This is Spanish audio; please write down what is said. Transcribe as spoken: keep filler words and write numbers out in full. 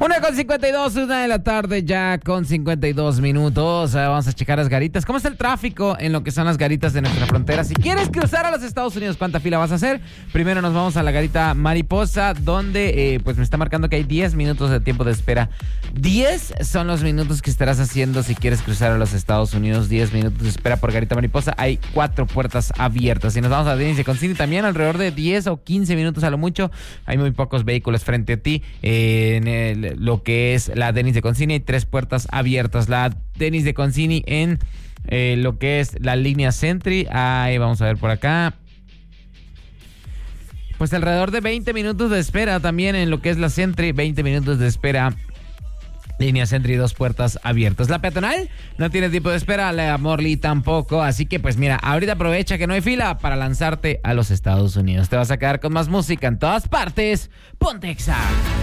Una con cincuenta y dos, una de la tarde ya con cincuenta y dos minutos. Vamos a checar las garitas. ¿Cómo está el tráfico en lo que son las garitas de nuestra frontera? Si quieres cruzar a los Estados Unidos, ¿cuánta fila vas a hacer? Primero nos vamos a la garita Mariposa, donde eh, pues me está marcando que hay diez minutos de tiempo de espera. diez son los minutos que estarás haciendo si quieres cruzar a los Estados Unidos. diez minutos de espera por garita Mariposa. Hay cuatro puertas abiertas. Si nos vamos a Dennis de Concini, también alrededor de diez o quince minutos a lo mucho. Hay muy pocos vehículos frente a ti. Eh, en el lo que es la Dennis de Concini, hay tres puertas abiertas. La Dennis de Concini en eh, lo que es la línea Sentry, ahí vamos a ver por acá, pues alrededor de veinte minutos de espera también en lo que es la Sentry, veinte minutos de espera. Línea Sentry, dos puertas abiertas. La peatonal no tiene tiempo de espera, la Morley tampoco. Así que pues mira, ahorita aprovecha que no hay fila para lanzarte a los Estados Unidos. Te vas a quedar con más música en todas partes. Ponte Exa.